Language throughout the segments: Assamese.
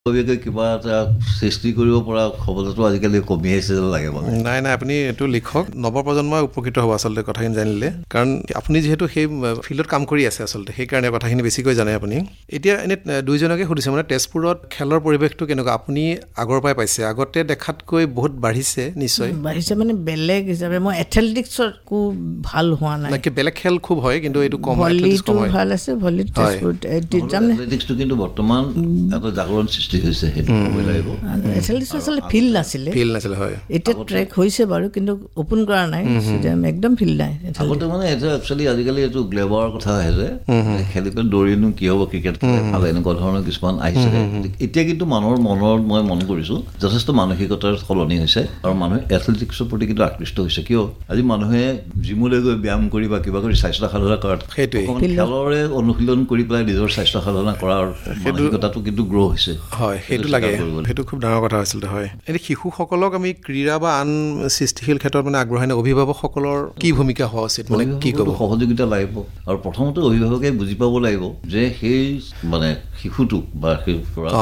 কিবা এটা সৃষ্টি কৰিব পৰা ক্ষমতাটো আজিকালি কমি আহিছে যেন লাগে মানে। নাই আপুনি এইটো লিখক, নৱপ্ৰজন্মই উপকৃত হ'ব আচলতে কথাখিনি জানিলে, কাৰণ আপুনি যিহেতু সেই ফিল্ডত কাম কৰি আছে আচলতে সেইকাৰণে কথাখিনি বেছিকৈ জানে আপুনি। এতিয়া এনে দুইজনকে সুধিছে মানে তেজপুৰত খেলৰ পৰিৱেশটো কেনেকুৱা আপুনি আগৰ পৰাই পাইছে? আগতে দেখাতকৈ বহুত বাঢ়িছে নিশ্চয়? বাঢ়িছে মানে বেলেগ হিচাপে মই এথলেটিক্সতকো ভাল হোৱা নাই। বেলেগ খেল খুব হয় কিন্তু এইটো কম, ভলীটো ভাল আছে, ভলীত তেজপুৰত এথলেটিক্সটো কিন্তু বৰ্তমান এটা জাগৰণ সৃষ্টি হৈছে, সেইটো ক'ব লাগিব। এথলেটিক্স আচলতে ফিল্ড নাছিলে, হয়। এতিয়া ট্ৰেক হৈছে বাৰু কিন্তু অপেন কৰা নাই, একদম ফিল্ড নাই। আগতে মানে এইটো একচুৱেলি আজিকালি এইটো গ্লেবাৰৰ কথা আহে যে খেলি পেলাই দৌৰিনো কি হ'ব, ক্ৰিকেট ভাল, এনেকুৱা ধৰণৰ কিছুমান আহিছে। এতিয়া কিন্তু মানুহৰ মনত মই মন কৰিছোঁ যথেষ্ট মানসিকতাৰ সলনি হৈছে আৰু মানুহে এথলেটিক্সৰ প্ৰতি কিন্তু আকৃষ্ট হৈছে। কিয় আজি মানুহে জিমলৈ গৈ ব্যায়াম কৰি বা কিবা কৰি স্বাস্থ্য সাধনা কৰাত খেলৰে অনুশীলন কৰি পেলাই নিজৰ স্বাস্থ্য সাধনা কৰাৰ মানসিকতাটো কিন্তু গ্ৰ' হৈছে। হয়, সেইটো লাগে, সেইটো খুব ডাঙৰ কথা আচলতে। হয়, এতিয়া শিশুসকলক আমি ক্ৰীড়া বা আন সৃষ্টিশীল ক্ষেত্ৰত মানে আগ্ৰহী নে অভিভাৱকসকলৰ কি ভূমিকা হোৱা উচিত, মানে কি ক'ব? সহযোগিতা লাগিব আৰু প্ৰথমতে অভিভাৱকে বুজি পাব লাগিব যে সেই মানে শিশুটোক বা সেই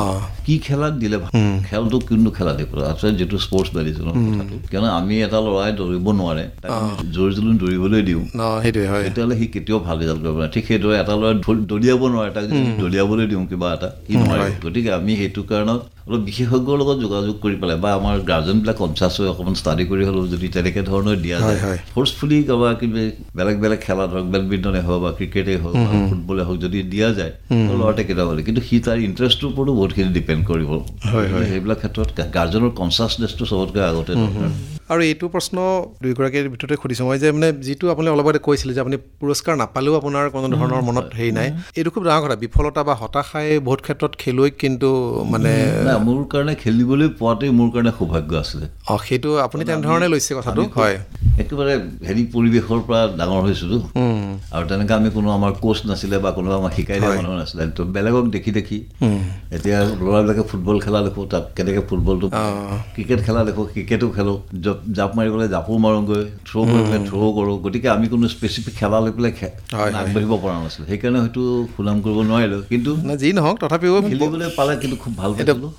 কি খেলাত দিলে খেলটো কিন্তু খেলা দিব আচলতে যিটো স্পৰ্টছ মেডিচিনৰ কথাটো। কিয়নো আমি এটা ল'ৰাই দৌৰিব নোৱাৰে, জোৰ জুলুম দৌৰিবলৈ দিওঁ, তেতিয়াহ'লে সি কেতিয়াও ভাল ৰিজাল্ট কৰিব নোৱাৰে। ঠিক সেইদৰে এটা ল'ৰাই দলিয়াব নোৱাৰে, তাক যদি দলিয়াবলৈ দিওঁ কিবা এটা সি নোৱাৰে। গতিকে আমি সেইটো কাৰণত অলপ বিশেষজ্ঞৰ লগত যোগাযোগ কৰি পেলাই বা আমাৰ গাৰ্জেনবিলাক কনচাছ হৈ অকণমান ষ্টাডি কৰি হ'লেও যদি তেনেকৈ ধৰণৰ দিয়া যায়, ফ'ৰ্চফুলি কাৰোবাৰ কিবা বেলেগ খেলা ধৰক বেডমিণ্টনে হওক বা ক্ৰিকেটেই হওক বা ফুটবলে হওক যদি দিয়া যায় ল'ৰাতে কেতিয়াবা হ'লে, কিন্তু সি তাৰ ইণ্টাৰেষ্টটোৰ ওপৰতো বহুতখিনি ডিপেণ্ড কৰিব। সেইবিলাক ক্ষেত্ৰত গাৰ্জেনৰ কনচাছনেছটো চবতকৈ আগতে দৰকাৰ। আৰু এইটো প্ৰশ্ন দুয়োগৰাকীৰ ভিতৰতে সুধিছোঁ মই যে মানে যিটো আপুনি অলপতে কৈছিলে যে আপুনি পুৰস্কাৰ নাপালেও আপোনাৰ কোনো ধৰণৰ মনত হেৰি নাই, এইটো খুব ডাঙৰ কথা। বিফলতা বা হতাশাই বহুত ক্ষেত্ৰত খেলুৱৈক কিন্তু মানে মোৰ কাৰণে খেলিবলৈ পোৱাটোৱেই মোৰ কাৰণে সৌভাগ্য আছিলে। সেইটো আপুনি তেনেধৰণে লৈছে কথাটো। হয়, একেবাৰে হেৰি পৰিৱেশৰ পৰা ডাঙৰ হৈছোঁতো, আৰু তেনেকৈ আমি কোনো আমাৰ কোচ নাছিলে বা কোনোবা আমাক শিকাই দিয়া মানুহ নাছিলে। তো বেলেগক দেখি এতিয়া ল'ৰাবিলাকে ফুটবল খেলা দেখোঁ, তাত কেনেকৈ ফুটবলটো, ক্ৰিকেট খেলা দেখোঁ, ক্ৰিকেটো খেলোঁ, জাপ মাৰিবলৈ জাপো মাৰোঁগৈ, থ্ৰ' কৰিবলৈ থ্ৰ' কৰোঁ। গতিকে আমি কোনো স্পেচিফিক খেলা লৈ পেলাই আগবাঢ়িব পৰা নাছিলোঁ, সেইকাৰণে হয়তো সুনাম কৰিব নোৱাৰিলোঁ। কিন্তু যি নহওক তথাপিও খেলিবলৈ পালে কিন্তু খুব ভাল পাইছিলোঁ।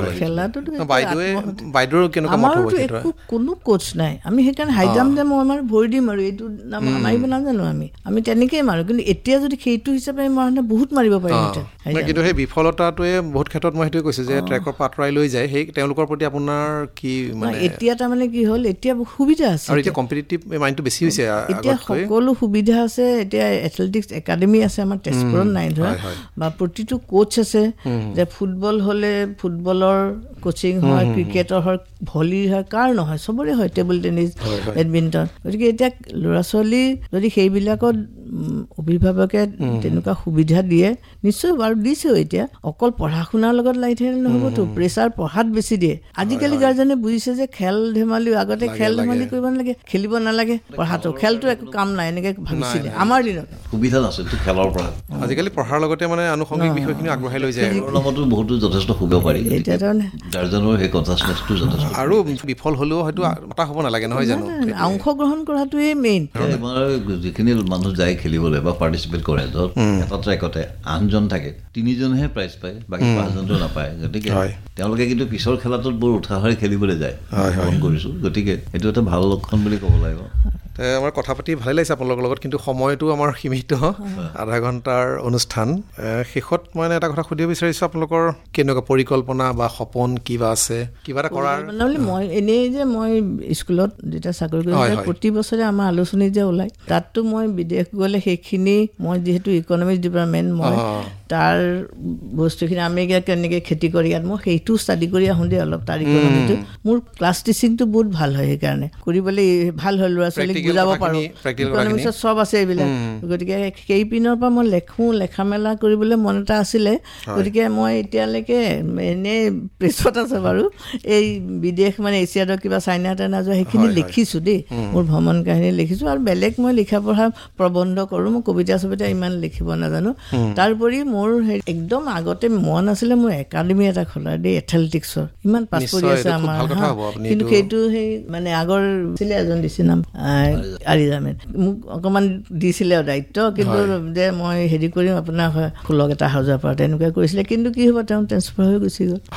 আমাৰতো একো কোনো কোচ নাই, আমি সেইকাৰণে হাই জাম্প যে মই আমাৰ ভৰি দিম আৰু এইটো মাৰিব নাজানো, আমি তেনেকেই মাৰোঁ। কিন্তু এতিয়া যদি সেইটো হিচাপে মাৰোঁতে বহুত মাৰিব পাৰিম। কিন্তু সেই বিফলতাটোৱে বহুত ক্ষেত্ৰত মই সেইটোৱে কৈছোঁ যে ট্ৰেকৰ পৰা আঁতৰাই লৈ যায়, সেই তেওঁলোকৰ প্ৰতি আপোনাৰ কি মানে এতিয়া তাৰমানে কি হ'ল, এতিয়া সুবিধা আছে, আৰু এতিয়া কম্পিটিটিভ মাইণ্ডটো বেছি হৈছে, এতিয়া সকলো সুবিধা আছে। এতিয়া এথলেটিক্স একাডেমি আছে আমাৰ তেজপুৰত নাই ধৰা, বা প্ৰতিটো কোচ আছে, যে ফুটবল হ'লে ফুটবলৰ কোচিং হয়, ক্ৰিকেটৰ হয়, ভলীৰ হয়, কাৰ নহয় চবৰে হয়, টেবুল টেনিছ, বেডমিণ্টন। গতিকে এতিয়া ল'ৰা ছোৱালী যদি সেইবিলাকত অভিভাৱকে তেনেকুৱা সুবিধা দিয়ে, নিশ্চয় বাৰু দিছেও। এতিয়া অকল পঢ়া শুনাৰ লগত লাগি থাকিলে নহ'বতো, প্ৰেছাৰ পঢ়াত বেছি দিয়ে। আজিকালি গাৰ্জেনে বুজিছে যে খেল ধেমালি, আগতে খেল ধেমালি কৰিব নালাগে, খেলিব নালাগে, পঢ়াটো খেলটো একো কাম নাই এনেকৈ ভাবিছিলে আমাৰ দিনত। সুবিধা নাছিল খেলৰ পৰা, আজিকালি পঢ়াৰ লগতে মানে আনুষংগিক বিষয়খিনি আগবঢ়াই লৈ যায়, বহুতো যথেষ্ট শুব পাৰি। এতিয়া তাৰমানে গাৰ্জেনৰ সেই কনচাছনেছটো যথেষ্ট। আৰু বিফল হ'লেও হয়তো হতাশ হ'ব নালাগে, নহয় জানো? অংশগ্ৰহণ কৰাটোৱেই মেইন। আমাৰ যিখিনি মানুহ যায় খেলিবলৈ বা পাৰ্টিচিপেট কৰে, ধৰক এটা ট্ৰেকতে 8জন থাকে, 3জনহে প্ৰাইজ পায়, বাকী 5জনটো নাপায়। গতিকে তেওঁলোকে কিন্তু পিছৰ খেলাটোত বৰ উৎসাহেৰে খেলিবলৈ যায়, মন কৰিছোঁ। গতিকে এইটো এটা ভাল লক্ষণ বুলি ক'ব লাগিব। আমাৰ কথা পাতি ভালেই লাগিছে আপোনালোকৰ লগত, কিন্তু সময়টো আমাৰ সীমিত, আধা ঘণ্টাৰ অনুষ্ঠান। শেষত মই এটা কথা সুধিব বিচাৰিছোঁ, আপোনালোকৰ কেনেকুৱা পৰিকল্পনা বা সপোন কিবা আছে, কিবা এটা কৰাৰ? মই এনেই যে মই স্কুলত যেতিয়া চাকৰি কৰি প্ৰতি বছৰে আমাৰ আলোচনী যে ওলায়, তাততো মই বিদেশ গ'লে সেইখিনি মই যিহেতু ইকনমিক্স ডিপাৰ্টমেণ্ট, মই তাৰ বস্তুখিনি আমি কেনেকৈ খেতি কৰি ইয়াত মই সেইটো ষ্টাডি কৰি আহোঁ দেই অলপ। তাৰ ইকনমিক্সটো মোৰ ক্লাছ টিচিংটো বহুত ভাল হয়, সেইকাৰণে কৰিবলৈ ভাল হয়, ল'ৰা ছোৱালীক বুজাব পাৰোঁ। ইকনমিক্সত চব আছে এইবিলাক। গতিকে সেই পিনৰ পৰা মই লেখা মেলা কৰিবলৈ মন এটা আছিলে। গতিকে মই এতিয়ালৈকে এনেই প্ৰেছত আছে বাৰু, এই বিদেশ মানে এছিয়াৰ কিবা চাইনা টাইনা যোৱা সেইখিনি লিখিছোঁ দেই, মোৰ ভ্ৰমণ কাহিনী লিখিছোঁ। আৰু বেলেগ মই লিখা পঢ়া প্ৰবন্ধ কৰোঁ, মই কবিতা চবিতা ইমান লিখিব নাজানো। তাৰোপৰি মোৰ একদম আগতে মন আছিলে মোৰ একাডেমি এটা খোলা দেই এথলেটিক্সৰ, ইমান পাছ পৰি আছে আমাৰ, কিন্তু সেইটো সেই মানে আগৰ আছিলে এজন দিছে নাম আৰিজামেন, মোক অকণমান দিছিলে দায়িত্ব, কিন্তু যে মই হেৰি কৰিম আপোনাৰ খোলক এটা সজোৱাৰ পৰা তেনেকুৱা কৰিছিলে। কিন্তু কি হ'ব, তেওঁ ট্ৰেন্সফাৰ হৈ গুচি গ'ল।